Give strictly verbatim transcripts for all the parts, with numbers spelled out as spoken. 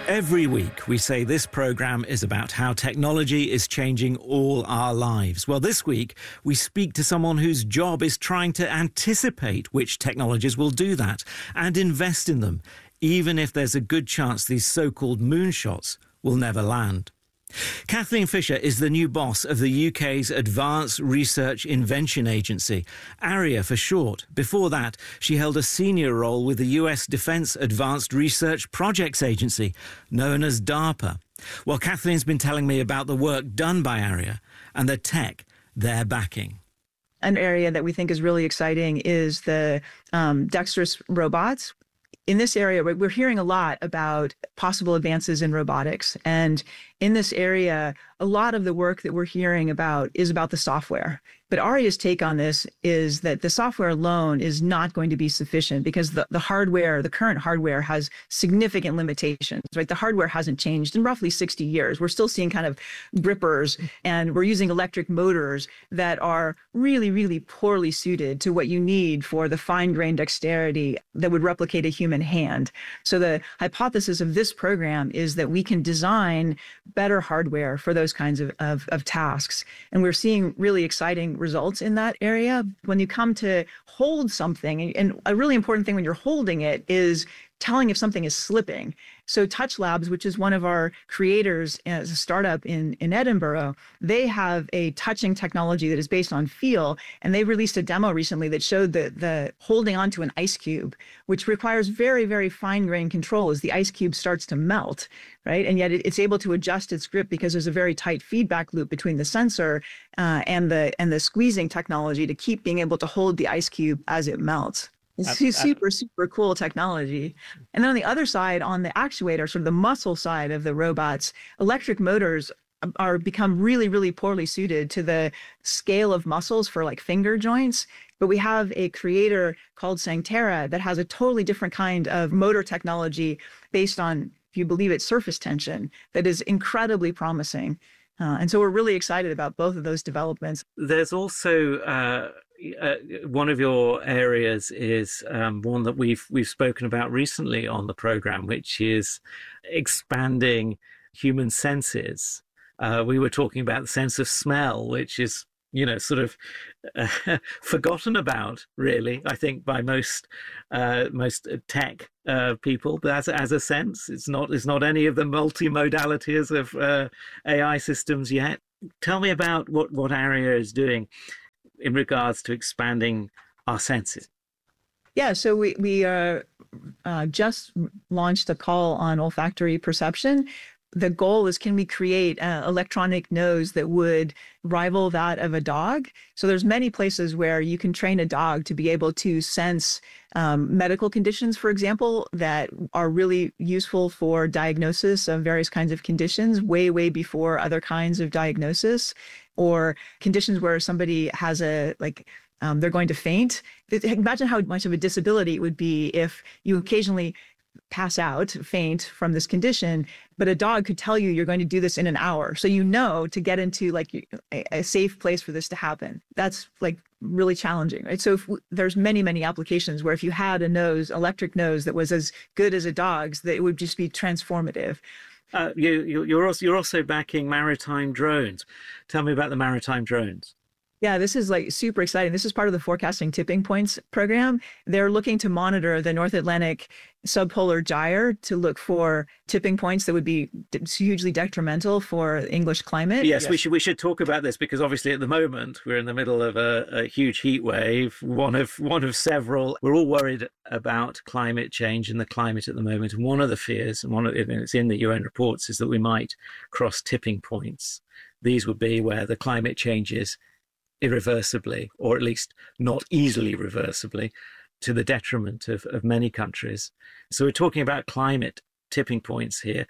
Every week, we say this program is about how technology is changing all our lives. Well, this week, we speak to someone whose job is trying to anticipate which technologies will do that and invest in them, even if there's a good chance these so-called moonshots will never land. Kathleen Fisher is the new boss of the U K's Advanced Research Invention Agency, ARIA for short. Before that, she held a senior role with the U S Defense Advanced Research Projects Agency, known as DARPA. Well, Kathleen's been telling me about the work done by ARIA and the tech they're backing. An area that we think is really exciting is the um, dexterous robots. In this area, we're hearing a lot about possible advances in robotics. And in this area, a lot of the work that we're hearing about is about the software. But ARIA's take on this is that the software alone is not going to be sufficient because the, the hardware, the current hardware has significant limitations, right? The hardware hasn't changed in roughly sixty years. We're still seeing kind of grippers, and we're using electric motors that are really, really poorly suited to what you need for the fine-grained dexterity that would replicate a human hand. So the hypothesis of this program is that we can design better hardware for those kinds of, of, of tasks. And we're seeing really exciting results in that area. When you come to hold something, and a really important thing when you're holding it is telling if something is slipping. So Touch Labs, which is one of our creators as a startup in, in Edinburgh, they have a touching technology that is based on feel. And they released a demo recently that showed the, the holding onto an ice cube, which requires very, very fine-grained control as the ice cube starts to melt, right? And yet it, it's able to adjust its grip because there's a very tight feedback loop between the sensor uh, and the and the squeezing technology to keep being able to hold the ice cube as it melts. It's uh, super, super cool technology. And then on the other side, on the actuator, sort of the muscle side of the robots, electric motors are become really, really poorly suited to the scale of muscles for like finger joints. But we have a creator called Sangtera that has a totally different kind of motor technology based on, if you believe it, surface tension that is incredibly promising. Uh, and so we're really excited about both of those developments. There's also uh, uh, one of your areas is um, one that we've we've spoken about recently on the program, which is expanding human senses. Uh, we were talking about the sense of smell, which is, you know, sort of uh, forgotten about, really, I think, by most uh, most tech uh, people. But as as a sense, it's not it's not any of the multimodalities of uh, A I systems yet. Tell me about what what ARIA is doing in regards to expanding our senses. Yeah, so we we uh, uh, just launched a call on olfactory perception. The goal is, can we create an electronic nose that would rival that of a dog? So there's many places where you can train a dog to be able to sense um, medical conditions, for example, that are really useful for diagnosis of various kinds of conditions way, way before other kinds of diagnosis, or conditions where somebody has a, like, um, they're going to faint. Imagine how much of a disability it would be if you occasionally pass out, faint from this condition, but a dog could tell you you're going to do this in an hour. So you know to get into like a, a safe place for this to happen. That's like really challenging, right? So if w- there's many, many applications where if you had a nose, electric nose that was as good as a dog's, that it would just be transformative. Uh, you, you, you're also you're also backing maritime drones. Tell me about the maritime drones. Yeah, this is like super exciting. This is part of the Forecasting Tipping Points program. They're looking to monitor the North Atlantic subpolar gyre to look for tipping points that would be hugely detrimental for English climate. Yes, yes, we should we should talk about this because obviously at the moment we're in the middle of a, a huge heat wave, one of one of several. We're all worried about climate change and the climate at the moment. And one of the fears, and one of and it's in the U N reports, is that we might cross tipping points. These would be where the climate changes irreversibly, or at least not easily reversibly, to the detriment of, of many countries. So we're talking about climate tipping points here.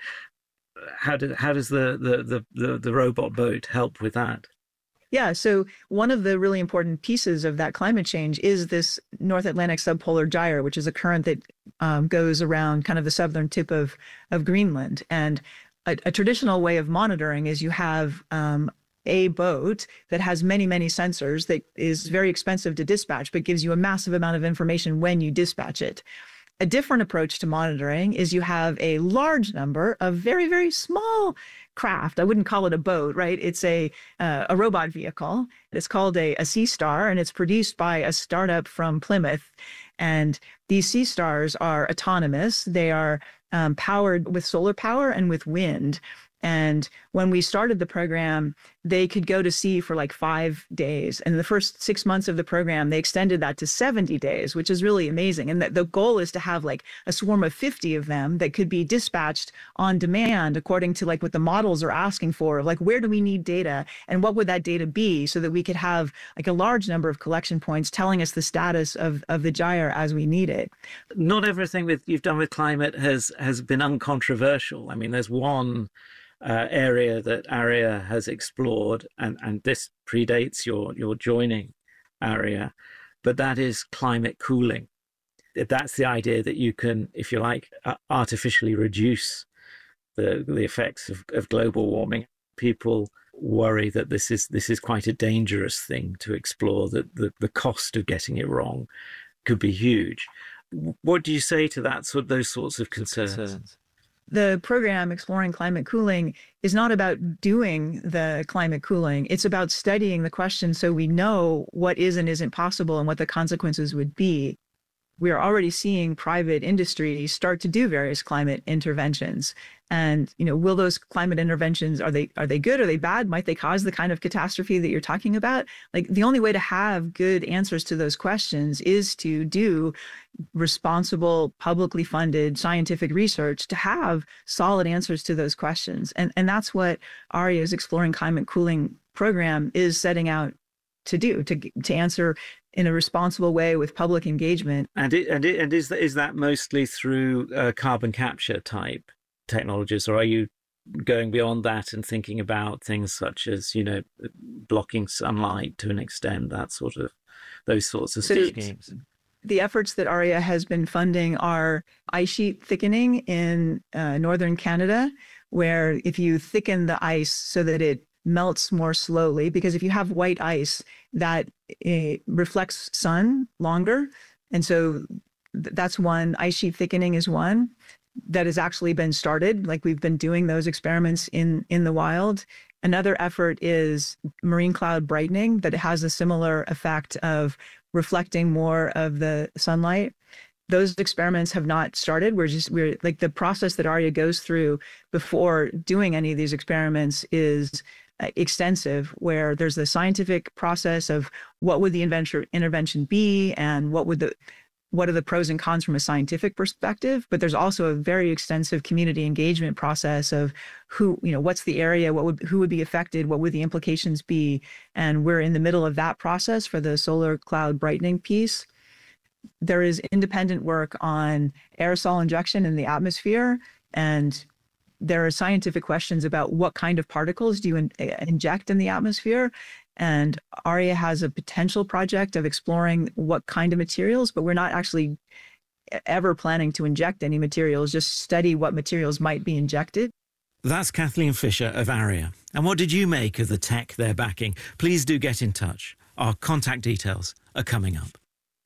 How, do, how does the, the, the, the, the robot boat help with that? Yeah, so one of the really important pieces of that climate change is this North Atlantic subpolar gyre, which is a current that um, goes around kind of the southern tip of, of Greenland. And a, a traditional way of monitoring is you have um, a boat that has many, many sensors that is very expensive to dispatch, but gives you a massive amount of information when you dispatch it. A different approach to monitoring is you have a large number of very, very small craft. I wouldn't call it a boat, right? It's a uh, a robot vehicle. It's called a, a Sea Star, and it's produced by a startup from Plymouth. And these Sea Stars are autonomous. They are um, powered with solar power and with wind. And when we started the program, they could go to sea for like five days. And the first six months of the program, they extended that to seventy days, which is really amazing. And the, the goal is to have like a swarm of fifty of them that could be dispatched on demand according to like what the models are asking for, like where do we need data and what would that data be, so that we could have like a large number of collection points telling us the status of, of the gyre as we need it. Not everything with you've done with climate has has been uncontroversial. I mean, there's one Uh, area that ARIA has explored, and, and this predates your, your joining ARIA, but that is climate cooling. That's the idea that you can, if you like, uh, artificially reduce the the effects of, of global warming. People worry that this is this is quite a dangerous thing to explore, that the, the cost of getting it wrong could be huge. What do you say to that, sort those sorts of concerns? concerns? The program Exploring Climate Cooling is not about doing the climate cooling. It's about studying the question so we know what is and isn't possible and what the consequences would be. We are already seeing private industry start to do various climate interventions. And, you know, will those climate interventions, are they are they good? Are they bad? Might they cause the kind of catastrophe that you're talking about? Like, the only way to have good answers to those questions is to do responsible, publicly funded scientific research to have solid answers to those questions. And, and that's what ARIA's Exploring Climate Cooling program is setting out to do, to to answer in a responsible way with public engagement. And it, and it, and is that, is that mostly through uh, carbon capture type technologies, or are you going beyond that and thinking about things such as, you know, blocking sunlight to an extent, that sort of, those sorts of so schemes? The efforts that ARIA has been funding are ice sheet thickening in uh, northern Canada, where if you thicken the ice so that it melts more slowly, because if you have white ice, that uh, reflects sun longer. And so th- that's one. Ice sheet thickening is one that has actually been started. Like, we've been doing those experiments in, in the wild. Another effort is marine cloud brightening, that has a similar effect of reflecting more of the sunlight. Those experiments have not started. We're just, we're like, the process that ARIA goes through before doing any of these experiments is extensive, where there's the scientific process of what would the invention, intervention be, and what would the what are the pros and cons from a scientific perspective. But there's also a very extensive community engagement process of who, you know, what's the area, what would, who would be affected, what would the implications be. And we're in the middle of that process for the solar cloud brightening piece. There is independent work on aerosol injection in the atmosphere, and there are scientific questions about what kind of particles do you in, inject in the atmosphere. And ARIA has a potential project of exploring what kind of materials, but we're not actually ever planning to inject any materials, just study what materials might be injected. That's Kathleen Fisher of ARIA. And what did you make of the tech they're backing? Please do get in touch. Our contact details are coming up.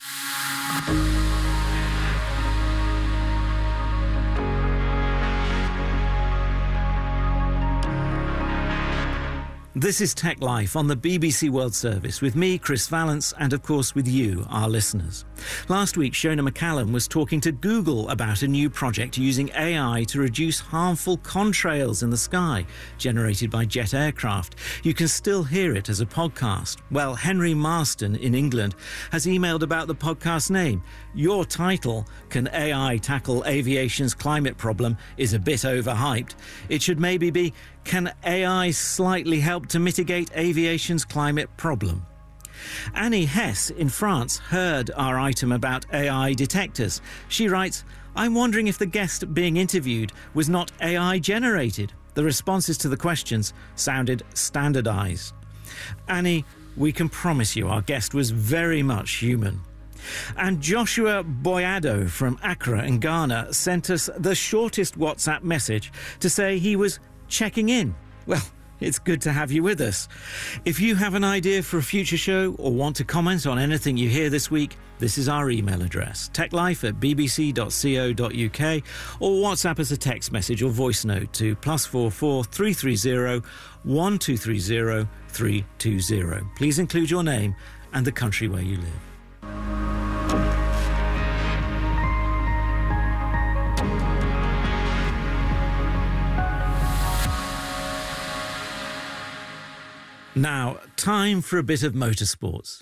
This is Tech Life on the B B C World Service with me, Chris Vallance, and of course with you, our listeners. Last week, Shona McCallum was talking to Google about a new project using A I to reduce harmful contrails in the sky generated by jet aircraft. You can still hear it as a podcast. Well, Henry Marston in England has emailed about the podcast name. Your title, Can A I Tackle Aviation's Climate Problem, is a bit overhyped. It should maybe be, Can A I slightly help to mitigate aviation's climate problem? Annie Hess in France heard our item about A I detectors. She writes, I'm wondering if the guest being interviewed was not A I generated. The responses to the questions sounded standardized. Annie, we can promise you our guest was very much human. And Joshua Boyado from Accra in Ghana sent us the shortest WhatsApp message to say he was checking in. Well, It's good to have you with us. If you have an idea for a future show or want to comment on anything you hear this week, this is our email address, techlife at bbc dot co dot uk, or WhatsApp us a text message or voice note to plus four four three three zero one two three zero three two zero. Please include your name and the country where you live. Now, time for a bit of motorsports.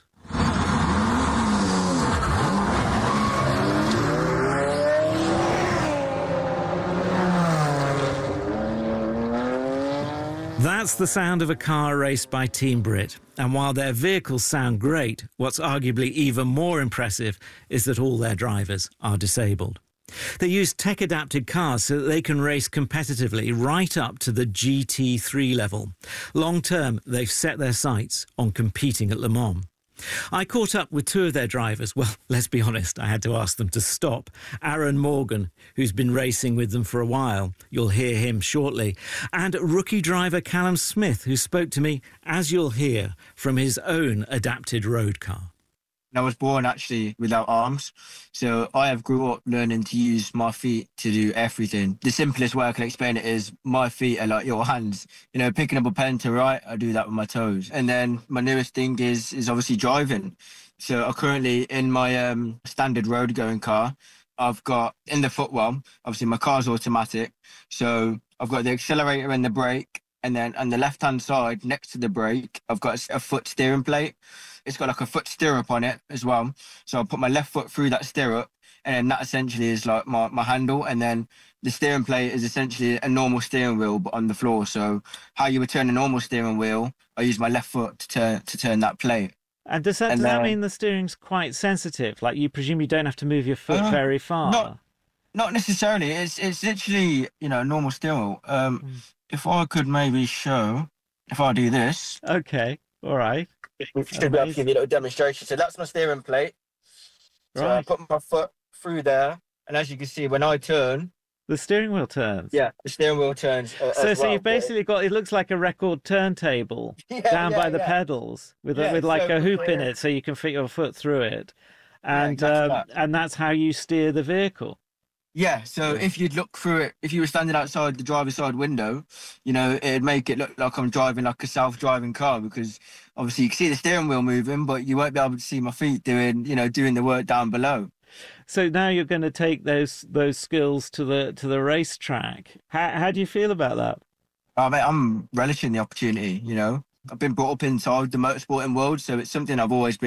That's the sound of a car raced by Team Brit. And while their vehicles sound great, what's arguably even more impressive is that all their drivers are disabled. They use tech-adapted cars so that they can race competitively right up to the G T three level. Long-term, they've set their sights on competing at Le Mans. I caught up with two of their drivers. Well, let's be honest, I had to ask them to stop. Aaron Morgan, who's been racing with them for a while. You'll hear him shortly. And rookie driver Callum Smith, who spoke to me, as you'll hear, from his own adapted road car. I was born actually without arms, so I have grew up learning to use my feet to do everything. The simplest way I can explain it is my feet are like your hands. You know, picking up a pen to write, I do that with my toes. And then my newest thing is is obviously driving. So I currently, in my um, standard road going car, I've got in the footwell, obviously my car's automatic, so I've got the accelerator and the brake, and then on the left-hand side, next to the brake, I've got a foot steering plate. It's got like a foot stirrup on it as well. So I'll put my left foot through that stirrup, and then that essentially is like my, my handle. And then the steering plate is essentially a normal steering wheel, but on the floor. So how you would turn a normal steering wheel, I use my left foot to turn, to turn that plate. And does that, and does then, that mean the steering's quite sensitive? Like, you presume you don't have to move your foot uh, very far? Not, not necessarily. It's, it's literally, you know, a normal steering wheel. Um, mm. If I could maybe show, if I do this. Okay, all right. We should be able to give you a little demonstration. So that's my steering plate. So right. I put my foot through there, and as you can see, when I turn, the steering wheel turns. Yeah, the steering wheel turns. Uh, so, as so well, you've basically got, it looks like a record turntable yeah, yeah, down by the yeah. pedals with yeah, a, with like so a hoop clear. in it, so you can fit your foot through it, and yeah, um, that. and that's how you steer the vehicle. Yeah, so if you'd look through it, if you were standing outside the driver's side window, you know, it'd make it look like I'm driving like a self-driving car, because obviously you can see the steering wheel moving, but you won't be able to see my feet doing, you know, doing the work down below. So now you're going to take those those skills to the to the racetrack. How how do you feel about that? Oh, mate, I'm relishing the opportunity, you know. I've been brought up inside the motorsporting world, so it's something I've always been